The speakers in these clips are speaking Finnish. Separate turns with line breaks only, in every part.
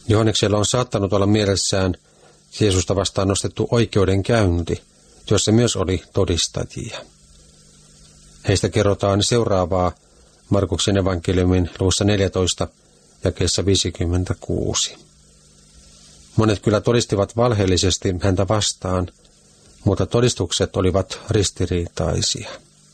Johanneksella on saattanut olla mielessään Jeesusta vastaan nostettu oikeudenkäynti, jossa myös oli todistajia. Heistä kerrotaan seuraavaa Markuksen evankeliumin luvussa 14, jakeessa 56. Monet kyllä todistivat valheellisesti häntä vastaan, mutta todistukset olivat ristiriitaisia.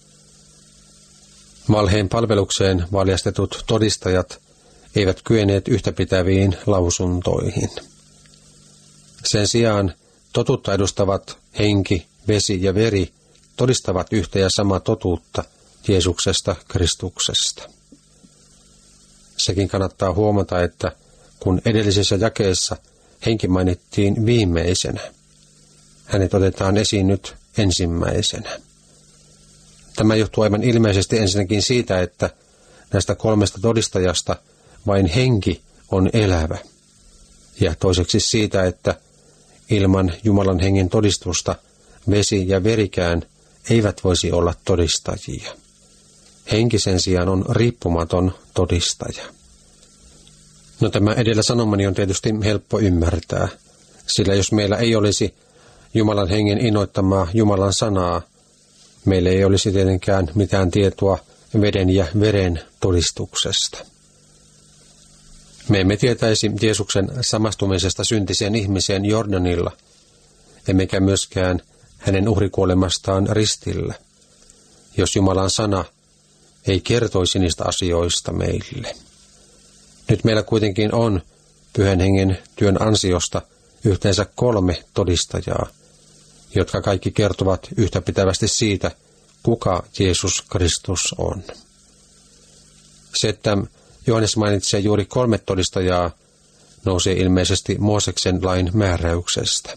Valheen palvelukseen valjastetut todistajat eivät kyenneet yhtäpitäviin lausuntoihin. Sen sijaan totuutta edustavat henki, vesi ja veri todistavat yhtä ja samaa totuutta Jeesuksesta Kristuksesta. Sekin kannattaa huomata, että kun edellisessä jakeessa henki mainittiin viimeisenä, hänet otetaan esiin nyt ensimmäisenä. Tämä johtuu aivan ilmeisesti ensinnäkin siitä, että näistä kolmesta todistajasta vain henki on elävä. Ja toiseksi siitä, että ilman Jumalan hengen todistusta vesi ja verikään eivät voisi olla todistajia. Henki sen sijaan on riippumaton todistaja. No, tämä edellä sanomani on tietysti helppo ymmärtää, sillä jos meillä ei olisi Jumalan hengen innoittamaa Jumalan sanaa, meillä ei olisi tietenkään mitään tietoa veden ja veren todistuksesta. Me emme tietäisi Jeesuksen samastumisesta syntiseen ihmiseen Jordanilla, emmekä myöskään hänen uhrikuolemastaan ristillä, jos Jumalan sana ei kertoisi niistä asioista meille. Nyt meillä kuitenkin on Pyhän Hengen työn ansiosta yhteensä 3 todistajaa, jotka kaikki kertovat yhtäpitävästi siitä, kuka Jeesus Kristus on. Se, että Johannes mainitsee juuri 3 todistajaa, nousee ilmeisesti Mooseksen lain määräyksestä.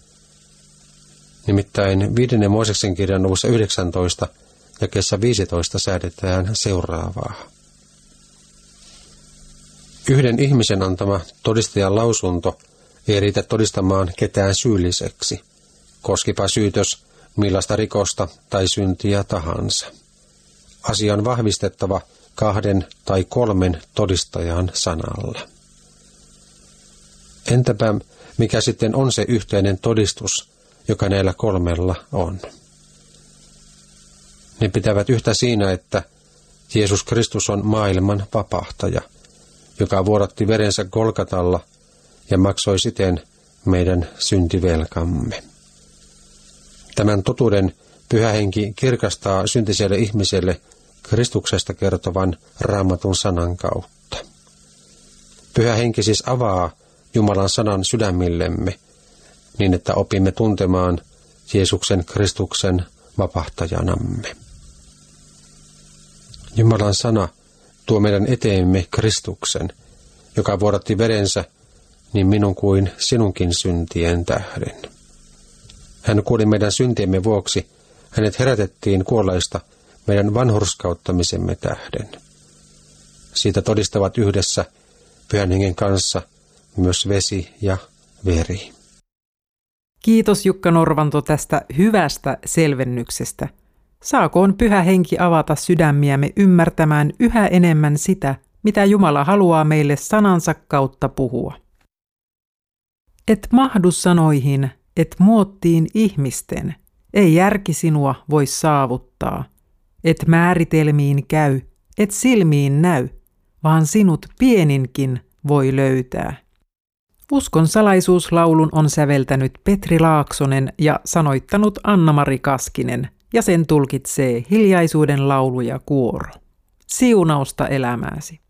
Nimittäin 5. Mooseksen kirjan luvussa 19, jakeessa 15 säädetään seuraavaa. Yhden ihmisen antama todistajan lausunto ei riitä todistamaan ketään syylliseksi, koskipa syytös millaista rikosta tai syntiä tahansa. Asia on vahvistettava 2 tai 3 todistajan sanalla. Entäpä mikä sitten on se yhteinen todistus, joka näillä 3 on? Ne pitävät yhtä siinä, että Jeesus Kristus on maailman vapahtaja, joka vuodatti verensä Golgatalla ja maksoi siten meidän syntivelkamme. Tämän totuuden Pyhä Henki kirkastaa syntiselle ihmiselle Kristuksesta kertovan Raamatun sanan kautta. Pyhä Henki siis avaa Jumalan sanan sydämillemme, niin että opimme tuntemaan Jeesuksen Kristuksen vapahtajanamme. Jumalan sana tuo meidän eteemme Kristuksen, joka vuodatti verensä niin minun kuin sinunkin syntien tähden. Hän kuoli meidän syntiemme vuoksi, hänet herätettiin kuolleista meidän vanhurskauttamisemme tähden. Siitä todistavat yhdessä Pyhän Hengen kanssa myös vesi ja veri.
Kiitos Jukka Norvanto tästä hyvästä selvennyksestä. Saakoon Pyhä Henki avata sydämiämme ymmärtämään yhä enemmän sitä, mitä Jumala haluaa meille sanansa kautta puhua. Et mahdu sanoihin, et muottiin ihmisten, ei järki sinua voi saavuttaa. Et määritelmiin käy, et silmiin näy, vaan sinut pieninkin voi löytää. Uskon salaisuuslaulun on säveltänyt Petri Laaksonen ja sanoittanut Anna-Mari Kaskinen, ja sen tulkitsee Hiljaisuuden laulu ja kuoro. Siunausta elämääsi.